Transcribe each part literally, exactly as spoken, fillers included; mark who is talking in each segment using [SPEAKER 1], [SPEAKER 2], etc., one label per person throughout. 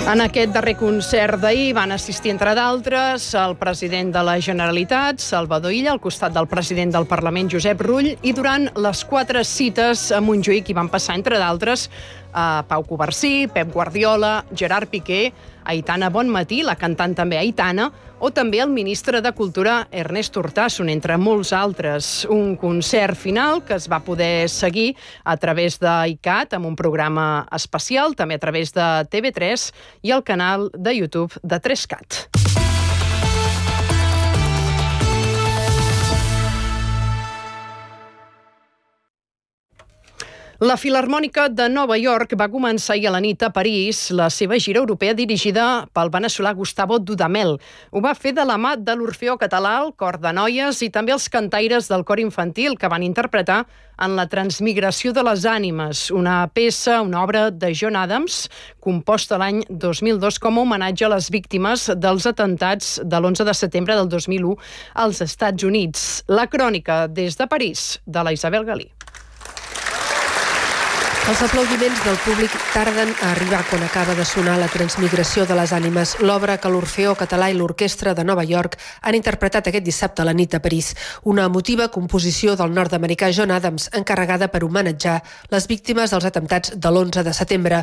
[SPEAKER 1] En aquest darrer concert d'ahir van assistir, entre d'altres, el president de la Generalitat, Salvador Illa, al costat del president del Parlament, Josep Rull, i durant les quatre cites a Montjuïc hi van passar, entre d'altres, a Pau Covarsí, Pep Guardiola, Gerard Piqué, Aitana Bonmatí, la cantant també Aitana, o també el ministre de Cultura, Ernest Urtasun, entre molts altres. Un concert final que es va poder seguir a través d'ICAT, amb un programa especial, també a través de T V tres i el canal de YouTube de tres cat. La Filharmònica de Nova York va començar ahir a la nit a París la seva gira europea dirigida pel veneçolà Gustavo Dudamel. Ho va fer de la mà de l'Orfeó Català, el cor de noies i també els cantaires del cor infantil que van interpretar en la Transmigració de les ànimes, una peça, una obra de John Adams, composta l'any dos mil dos com a homenatge a les víctimes dels atemptats de l'onze de setembre del dos mil u als Estats Units. La crònica des de París, de la Isabel Galí.
[SPEAKER 2] Els aplaudiments del públic tarden a arribar quan acaba de sonar la Transmigració de les ànimes, l'obra que l'Orfeó Català i l'Orquestra de Nova York han interpretat aquest dissabte a la nit a París. Una emotiva composició del nord-americà John Adams, encarregada per homenatjar les víctimes dels atemptats de l'onze de setembre.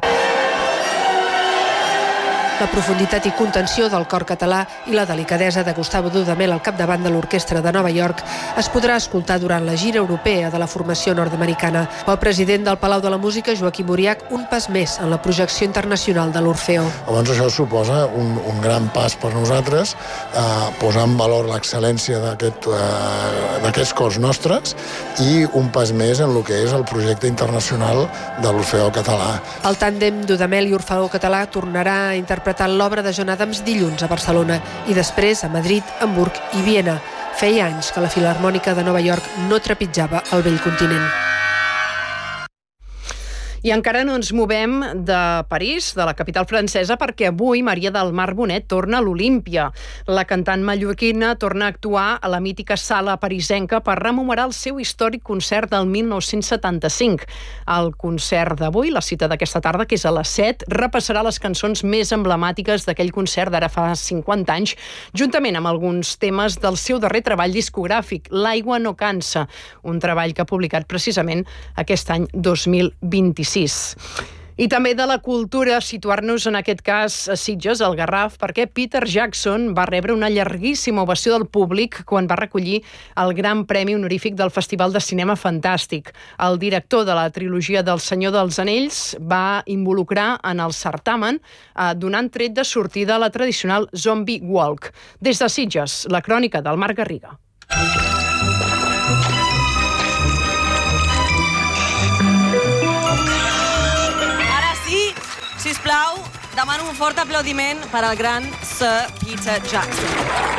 [SPEAKER 2] La profunditat i contenció del cor català i la delicadesa de Gustavo Dudamel al capdavant de l'Orquestra de Nova York es podrà escoltar durant la gira europea de la formació nord-americana. El president del Palau de la Música, Joaquim Uriach, un pas més en la projecció internacional de l'Orfeó.
[SPEAKER 3] Llavors això suposa un, un gran pas per nosaltres, eh, posar en valor l'excel·lència d'aquest, eh, d'aquests cors nostres i un pas més en el que és el projecte internacional de l'Orfeó Català.
[SPEAKER 2] El tàndem Dudamel i Orfeó Català tornarà a interpretar l'obra de John Adams dilluns a Barcelona i després a Madrid, Hamburg i Viena. Feia anys que la Filharmònica de Nova York no trepitjava el vell continent.
[SPEAKER 1] I encara no ens movem de París, de la capital francesa, perquè avui Maria del Mar Bonet torna a l'Olímpia. La cantant mallorquina torna a actuar a la mítica sala parisenca per rememorar el seu històric concert del mil nou-cents setanta-cinc. El concert d'avui, la cita d'aquesta tarda, que és a les set, repassarà les cançons més emblemàtiques d'aquell concert d'ara fa cinquanta anys, juntament amb alguns temes del seu darrer treball discogràfic, L'aigua no cansa, un treball que ha publicat precisament aquest any dos mil vint-i-sis. I també de la cultura, situar-nos en aquest cas a Sitges, al Garraf, perquè Peter Jackson va rebre una llarguíssima ovació del públic quan va recollir el Gran Premi Honorífic del Festival de Cinema Fantàstic. El director de la trilogia del Senyor dels Anells va involucrar en el certamen eh, donant tret de sortida a la tradicional Zombie Walk. Des de Sitges, la crònica del Marc Garriga.
[SPEAKER 4] Sisplau, demano un fort aplaudiment per al gran Sir Peter Jackson.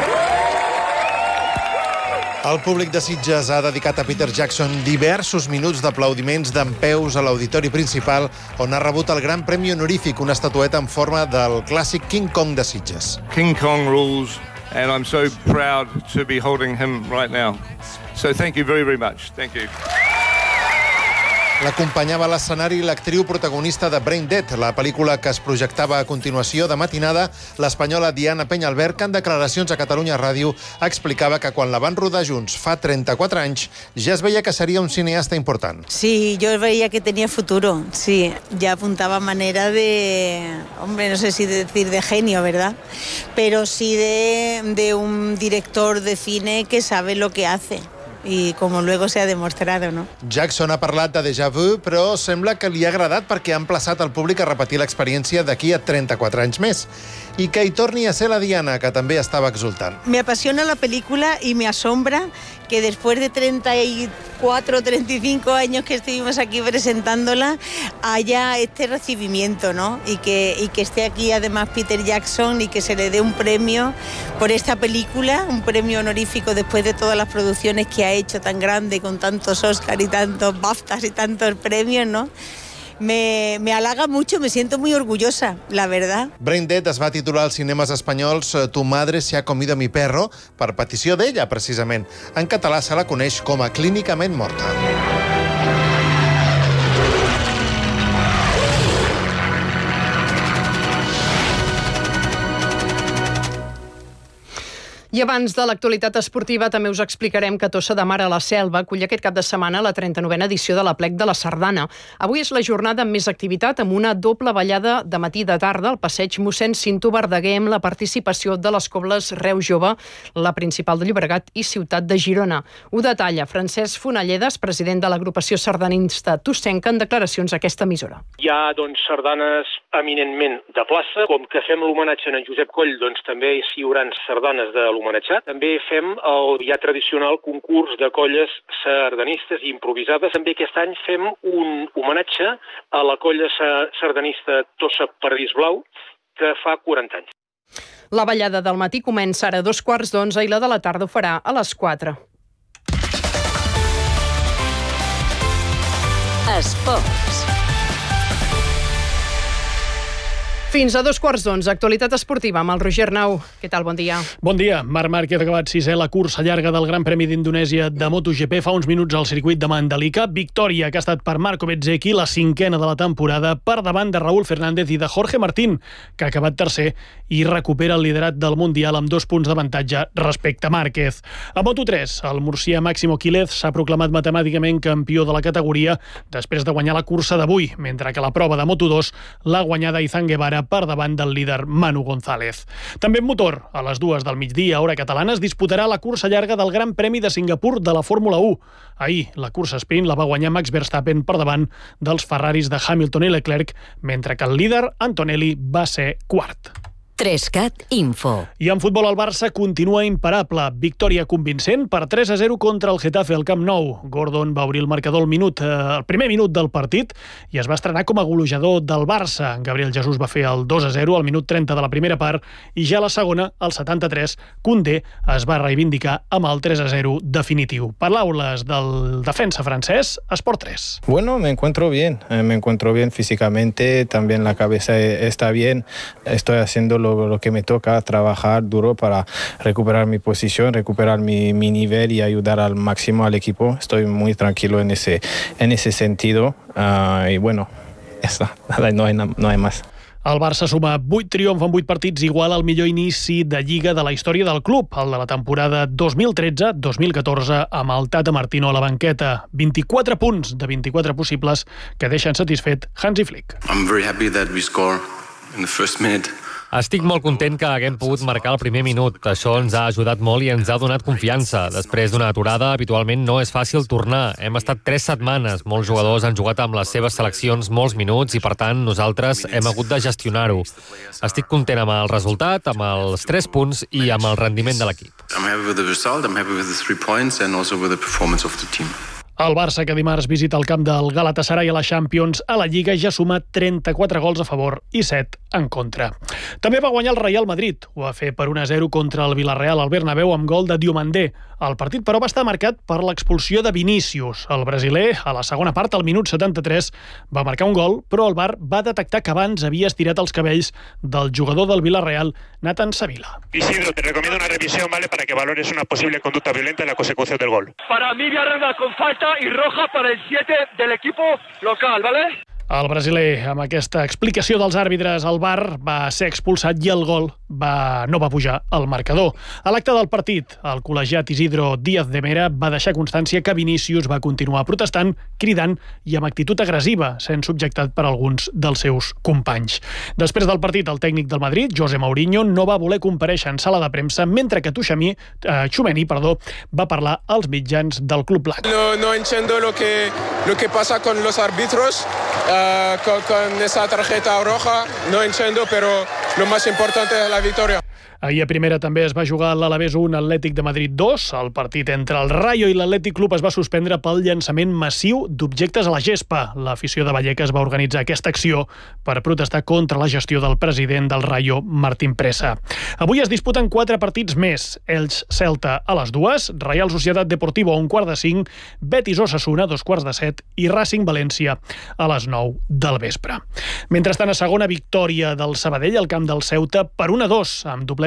[SPEAKER 5] El públic de Sitges ha dedicat a Peter Jackson diversos minuts d'aplaudiments dempeus a l'auditori principal, on ha rebut el Gran Premi Honorífic, una estatueta en forma del clàssic King Kong de Sitges.
[SPEAKER 6] King Kong rules, and I'm so proud to be holding him right now. So thank you very, very much. Thank you.
[SPEAKER 5] L'acompanyava a l'escenari l'actriu protagonista de Brain Dead, la pel·lícula que es projectava a continuació de matinada, l'espanyola Diana Peñalver, que en declaracions a Catalunya Ràdio explicava que quan la van rodar junts fa trenta-quatre anys ja es veia que seria un cineasta important.
[SPEAKER 7] Sí, yo veía que tenía futuro, sí, ya apuntaba manera de, hombre, no sé si decir de genio, ¿verdad? Pero sí de, de un director de cine que sabe lo que hace. I com luego se ha demostrado, no?
[SPEAKER 5] Jackson ha parlat de déjà vu, però sembla que li ha agradat perquè ha emplaçat el públic a repetir l'experiència d'aquí a trenta-quatre anys més. I que hi torni a ser la Diana, que també estava exultant.
[SPEAKER 7] Me apasiona la película y me asombra que después de treinta y cuatro, treinta y cinco años que estuvimos aquí presentándola haya este recibimiento, ¿no? Y que, y que esté aquí además Peter Jackson y que se le dé un premio por esta película, un premio honorífico después de todas las producciones que ha hecho tan grande, con tantos Oscars y tantos BAFTAs y tantos premios, ¿no? Me, me halaga mucho, me siento muy orgullosa, la verdad.
[SPEAKER 5] Brain Dead es va titular als cinemes espanyols Tu madre se ha comido mi perro, per petició d'ella, precisament. En català se la coneix com a Clínicament morta.
[SPEAKER 1] I abans de l'actualitat esportiva també us explicarem que Tossa de Mar a la Selva acull aquest cap de setmana la trenta-novena edició de l'Aplec de la Sardana. Avui és la jornada amb més activitat, amb una doble ballada de matí i de tarda al passeig mossèn Cinto Verdaguer amb la participació de les cobles Reus Jove, la principal de Llobregat i Ciutat de Girona. Ho detalla Francesc Fonalledes, president de l'agrupació sardanista tossenca, en declaracions a aquesta emissora.
[SPEAKER 8] Hi ha doncs, sardanes eminentment de plaça, com que fem l'homenatge a en Josep Coll, doncs també hi haurà sardanes de l'homenatjat. També fem el ja tradicional concurs de colles sardanistes i improvisades. També aquest any fem un homenatge a la colla sardanista Tossa Paradís Blau, que fa quaranta anys.
[SPEAKER 1] La ballada del matí comença ara a dos quarts d'onze i la de la tarda ho farà a les quatre.
[SPEAKER 9] Esports.
[SPEAKER 1] Fins a dos quarts d'onze, actualitat esportiva amb el Roger Nau. Què tal? Bon dia.
[SPEAKER 10] Bon dia. Marc Márquez ha acabat sisè la cursa llarga del Gran Premi d'Indonèsia de MotoGP fa uns minuts al circuit de Mandalika. Victòria que ha estat per Marco Bezzecchi, la cinquena de la temporada, per davant de Raúl Fernández i de Jorge Martín, que ha acabat tercer i recupera el liderat del Mundial amb dos punts d'avantatge respecte a Márquez. A Moto tres, el murcià Máximo Quílez s'ha proclamat matemàticament campió de la categoria després de guanyar la cursa d'avui, mentre que la prova de Moto dos l'ha guanyada Izan Guevara per davant del líder Manu González. També en motor, a les dues del migdia, hora catalana, es disputarà la cursa llarga del Gran Premi de Singapur de la Fórmula u. Ahir, la cursa sprint la va guanyar Max Verstappen per davant dels Ferraris de Hamilton i Leclerc, mentre que el líder, Antonelli, va ser quart.
[SPEAKER 9] Trescat Info.
[SPEAKER 10] I en futbol el Barça continua imparable. Victòria convincent per tres a zero contra el Getafe al Camp Nou. Gordon va obrir el marcador al minut, eh, el primer minut del partit i es va estrenar com a golejador del Barça. Gabriel Jesús va fer el dos a zero al minut trenta de la primera part i ja a la segona, al setanta-tres, Koundé es va reivindicar amb el tres a zero definitiu. Paraules del defensa francès, Esport tres.
[SPEAKER 11] Bueno, me encuentro bien, eh, me encuentro bien físicamente, también la cabeza está bien, estoy haciendo lo Lo, lo que me toca, trabajar duro para recuperar mi posición, recuperar mi, mi nivel y ayudar al máximo al equipo. Estoy muy tranquilo en ese, en ese sentido uh, y bueno, ya está, no hay, no hay más.
[SPEAKER 10] El Barça suma vuit triomfs en vuit partits, igual al millor inici de Lliga de la història del club, el de la temporada dos mil tretze dos mil catorze, amb el Tata Martino a la banqueta. vint-i-quatre punts de vint-i-quatre possibles que deixen satisfet Hansi Flick.
[SPEAKER 12] I'm very happy that we score in the first minute.
[SPEAKER 13] Estic molt content que haguem pogut marcar el primer minut. Això ens ha ajudat molt i ens ha donat confiança. Després d'una aturada, habitualment no és fàcil tornar. Hem estat tres setmanes. Molts jugadors han jugat amb les seves seleccions molts minuts i, per tant, nosaltres hem hagut de gestionar-ho. Estic content amb el resultat, amb els tres punts i amb el rendiment de l'equip.
[SPEAKER 12] I'm happy with the result, I'm happy with the three points and also with the performance of the team.
[SPEAKER 10] El Barça, que dimarts visita el camp del Galatasaray a la Champions, a la Lliga ja suma trenta-quatre gols a favor i set en contra. També va guanyar el Real Madrid. Ho va fer per un a zero contra el Villarreal al Bernabéu amb gol de Diomandé. El partit, però, va estar marcat per l'expulsió de Vinícius. El brasiler, a la segona part, al minut setanta-tres, va marcar un gol, però el V A R va detectar que abans havia estirat els cabells del jugador del Villarreal, Nathan Savila.
[SPEAKER 14] Isidro, te recomiendo una revisión, ¿vale?, para que valores una posible conducta violenta en la consecución del gol.
[SPEAKER 15] Para mí, Villarreal con falta y roja para el siete del equipo local, ¿vale?
[SPEAKER 10] El brasiler, amb aquesta explicació dels àrbitres al V A R, va ser expulsat i el gol va, no va pujar al marcador. A l'acte del partit, el col·legiat Isidro Díaz de Mera va deixar constància que Vinícius va continuar protestant, cridant i amb actitud agressiva, sent subjectat per alguns dels seus companys. Després del partit, el tècnic del Madrid, José Mourinho, no va voler comparèixer en sala de premsa, mentre que Tchouameni, eh, Tchouameni perdó, va parlar als mitjans del club blanc.
[SPEAKER 16] No, no entiendo lo que, lo que pasa con los árbitros. Uh, con, con esa tarjeta roja, no entiendo, pero lo más importante es la victoria.
[SPEAKER 10] Ahir a primera també es va jugar l'Alavés un, Atlètic de Madrid dos. El partit entre el Rayo i l'Atlètic Club es va suspendre pel llançament massiu d'objectes a la gespa. L'afició de Vallecas va organitzar aquesta acció per protestar contra la gestió del president del Rayo, Martín Presa. Avui es disputen quatre partits més. Elx-Celta a les dues, Real Societat Deportiva a un quart de cinc, Betis-Osasuna a dos quarts de set i Racing-València a les nou del vespre. Mentrestant, a segona, victòria del Sabadell al camp del Ceuta per un a dos, amb doblet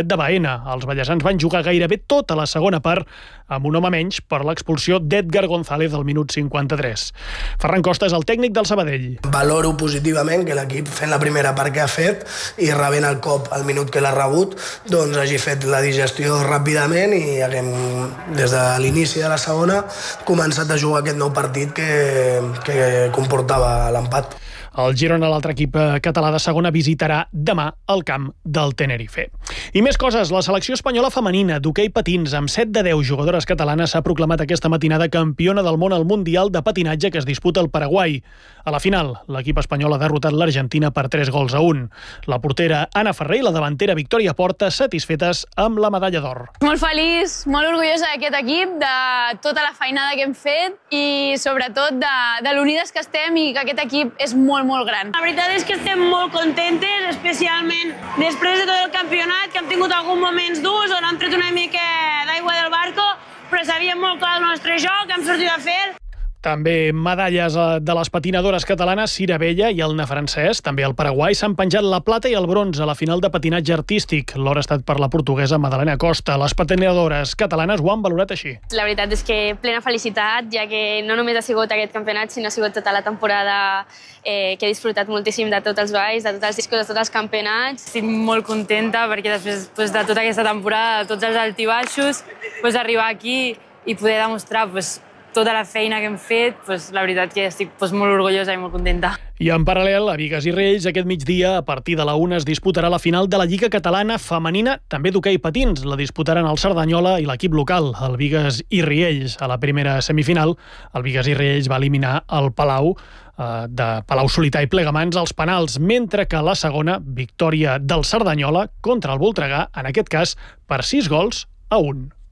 [SPEAKER 10] Universitat de Baena. Els ballesans van jugar gairebé tota la segona part amb un home menys per l'expulsió d'Edgar González al minut cinquanta-tres. Ferran Costa és el tècnic del Sabadell.
[SPEAKER 17] Valoro positivament que l'equip, fent la primera part que ha fet i rebent el cop al minut que l'ha rebut, doncs hagi fet la digestió ràpidament i haguem, des de l'inici de la segona, començat a jugar aquest nou partit que, que comportava l'empat.
[SPEAKER 10] El Girona, l'altre equip català de segona, visitarà demà el camp del Tenerife. I més coses, la selecció espanyola femenina d'hoquei patins amb set de deu jugadores catalanes s'ha proclamat aquesta matinada campiona del món al Mundial de Patinatge que es disputa al Paraguai. A la final, l'equip espanyol ha derrotat l'Argentina per tres gols a un. La portera Anna Ferrer i la davantera Victòria Porta satisfetes amb la medalla d'or.
[SPEAKER 18] Molt feliç, molt orgullosa d'aquest equip, de tota la feinada que hem fet i sobretot de, de l'unides que estem i que aquest equip és molt molt gran.
[SPEAKER 19] La veritat és que estem molt contentes, especialment després de tot el campionat, que hem tingut alguns moments durs on hem tret una mica d'aigua del barco, però sabíem molt clar el nostre joc, hem sortit a fer.
[SPEAKER 10] També medalles de les patinadores catalanes Cira Vella i Elna Francesc. També al Paraguai s'han penjat la plata i el bronze a la final de patinatge artístic. L'or ha estat per la portuguesa Madalena Costa. Les patinadores catalanes ho han valorat així.
[SPEAKER 18] La veritat és que plena felicitat, ja que no només ha sigut aquest campionat, sinó ha sigut tota la temporada eh, que he disfrutat moltíssim de tots els balls, de tots els discos, de tots els campionats.
[SPEAKER 20] Estic molt contenta perquè després pues, de tota aquesta temporada, de tots els altibaixos, pues, arribar aquí i poder demostrar pues, tota la feina que hem fet, pues, la veritat que estic pues, molt orgullosa i molt contenta.
[SPEAKER 10] I en paral·lel, a Bigues i Riells, aquest migdia, a partir de la una, es disputarà la final de la Lliga Catalana Femenina, també d'hoquei patins. La disputaran el Cerdanyola i l'equip local, el Bigues i Riells. A la primera semifinal, el Bigues i Riells va eliminar el Palau eh, de Palau Solità i Plegamans als penals, mentre que la segona, victòria del Cerdanyola contra el Voltregà, en aquest cas per sis gols a un.